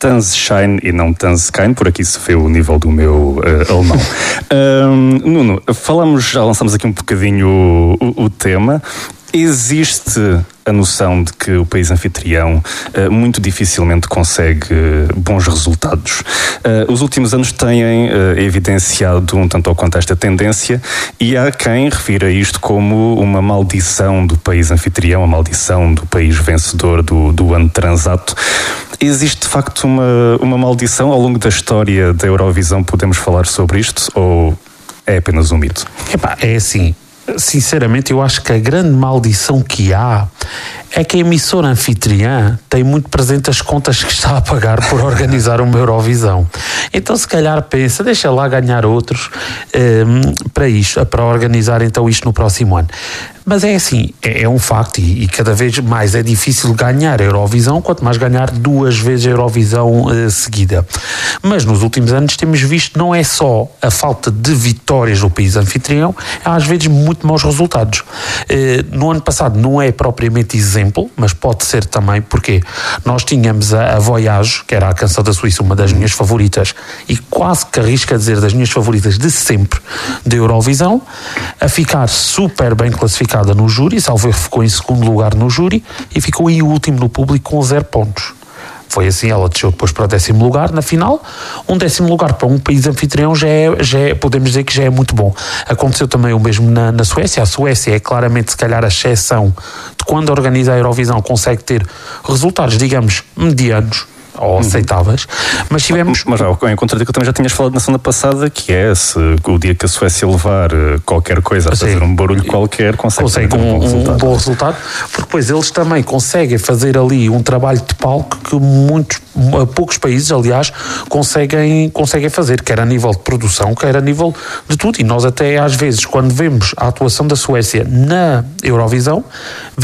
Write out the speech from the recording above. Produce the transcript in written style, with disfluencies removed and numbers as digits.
Tanzschein e não Tanzkein, por aqui se vê o nível do meu alemão. Nuno, já lançamos aqui um bocadinho o tema. Existe a noção de que o país anfitrião muito dificilmente consegue bons resultados. Os últimos anos têm evidenciado um tanto ou quanto esta tendência, e há quem refira isto como uma maldição do país anfitrião, a maldição do país vencedor do ano transato. Existe de facto uma maldição ao longo da história da Eurovisão? Podemos falar sobre isto ou é apenas um mito? É assim. Sinceramente, eu acho que a grande maldição que há é que a emissora anfitriã tem muito presente as contas que está a pagar por organizar uma Eurovisão. Então, se calhar pensa, deixa lá ganhar outros para organizar então isto no próximo ano. Mas é assim, é um facto, e cada vez mais é difícil ganhar a Eurovisão, quanto mais ganhar 2 vezes a Eurovisão seguida. Mas nos últimos anos temos visto, não é só a falta de vitórias do país anfitrião, às vezes muito maus resultados. No ano passado não é propriamente exemplo, mas pode ser também, porque nós tínhamos a Voyage, que era a canção da Suíça, uma das minhas favoritas, e quase que arrisco a dizer das minhas favoritas de sempre da Eurovisão, a ficar super bem classificada no júri, salvo erro, ficou em segundo lugar no júri e ficou em último no público com 0 pontos. Foi assim, ela desceu depois para o 10º lugar na final. Um 10º lugar para um país anfitrião já é, podemos dizer que já é muito bom. Aconteceu também o mesmo na Suécia. A Suécia é claramente, se calhar, a exceção de quando organiza a Eurovisão consegue ter resultados, digamos, medianos ou aceitáveis, mas tivemos... Mas já, em contradição, eu também já tinhas falado na semana passada, que é, se o dia que a Suécia levar qualquer coisa a fazer um barulho qualquer, consegue um bom resultado, porque depois eles também conseguem fazer ali um trabalho de palco que poucos países, aliás, conseguem fazer, quer a nível de produção, quer a nível de tudo, e nós até às vezes, quando vemos a atuação da Suécia na Eurovisão,